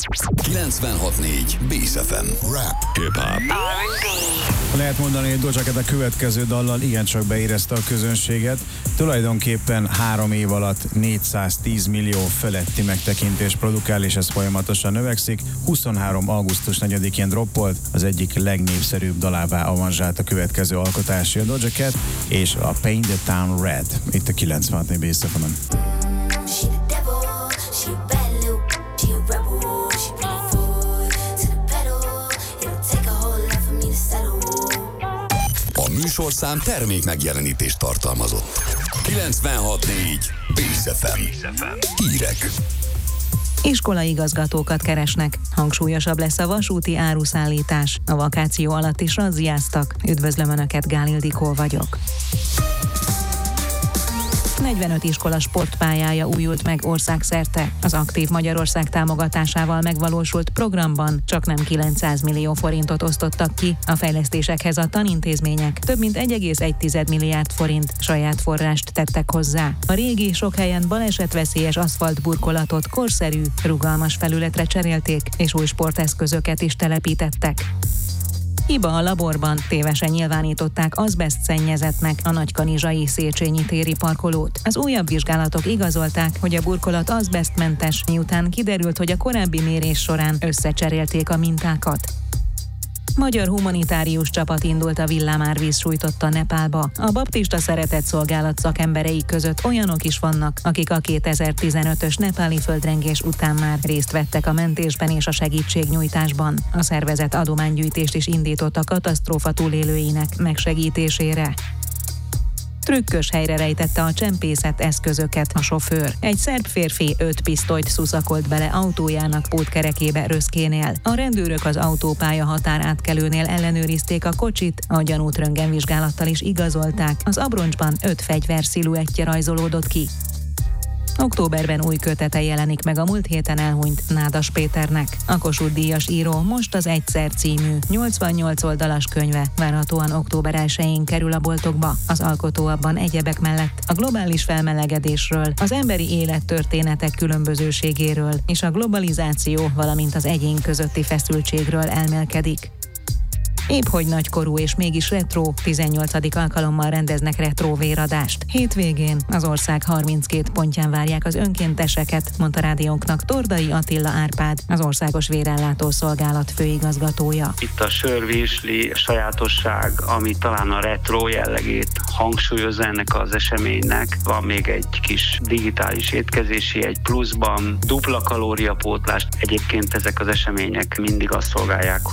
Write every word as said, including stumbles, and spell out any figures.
kilencvenhat négy Bész ef em. Rap, hip-hop. Lehet mondani, hogy Doja Cat a következő dallal igencsak beérezte a közönséget. Tulajdonképpen három év alatt négyszáztíz millió feletti megtekintés produkál, és ez folyamatosan növekszik. huszonhárom augusztus negyedikén droppolt, az egyik legnépszerűbb dalává avanzsált a következő alkotási a Doja Cat, és a Paint the Town Red. Itt a kilencvenhat négy Bész ef em-en. A műsorszám termék megjelenítést tartalmazott. kilencvenhat négy Bész ef em. Hírek. Iskolaigazgatókat keresnek. Hangsúlyosabb lesz a vasúti áruszállítás. A vakáció alatt is razziáztak. Üdvözlöm Önöket, Gál Ildikó vagyok. negyvenöt iskola sportpályája újult meg országszerte. Az Aktív Magyarország támogatásával megvalósult programban csaknem kilencszáz millió forintot osztottak ki. A fejlesztésekhez a tanintézmények több mint egy egész egy milliárd forint saját forrást tettek hozzá. A régi, sok helyen balesetveszélyes aszfaltburkolatot korszerű, rugalmas felületre cserélték, és új sporteszközöket is telepítettek. Hiba a laborban, tévesen nyilvánították azbeszt-szennyezetnek a Nagykanizsai Széchenyi téri parkolót. Az újabb vizsgálatok igazolták, hogy a burkolat azbesztmentes, miután kiderült, hogy a korábbi mérés során összecserélték a mintákat. Magyar humanitárius csapat indult a villámárvíz sújtotta Nepálba. A baptista szeretetszolgálat szakemberei között olyanok is vannak, akik a kétezer-tizenötös nepáli földrengés után már részt vettek a mentésben és a segítségnyújtásban. A szervezet adománygyűjtést is indított a katasztrófa túlélőinek megsegítésére. Trükkös helyre rejtette a csempészet eszközöket a sofőr. Egy szerb férfi öt pisztolyt szuszakolt bele autójának pótkerekébe Röszkénél. A rendőrök az autópálya határátkelőnél ellenőrizték a kocsit, a gyanút röntgenvizsgálattal is igazolták. Az abroncsban öt fegyver sziluettje rajzolódott ki. Októberben új kötete jelenik meg a múlt héten elhunyt Nádas Péternek. A Kossuth-díjas író most az Egyszer című nyolcvannyolc oldalas könyve várhatóan október elsején kerül a boltokba. Az alkotó abban egyebek mellett a globális felmelegedésről, az emberi élet történetek különbözőségéről és a globalizáció, valamint az egyén közötti feszültségről elmélkedik. Épp hogy nagykorú és mégis retro, tizennyolcadik alkalommal rendeznek retro véradást. Hétvégén az ország harminckét pontján várják az önkénteseket, mondta rádiónknak Tordai Attila Árpád, az Országos Vérellátó Szolgálat főigazgatója. Itt a sörvízsli sajátosság, ami talán a retro jellegét hangsúlyozza ennek az eseménynek. Van még egy kis digitális étkezési egy pluszban, dupla kalóriapótlást. Egyébként ezek az események mindig azt szolgálják,